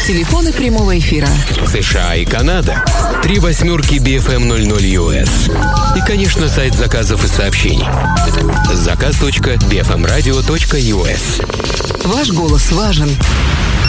Телефоны прямого эфира. США и Канада. 38 BFM00 US. И, конечно, сайт заказов и сообщений. Заказ.bfmradio.us. Ваш голос важен.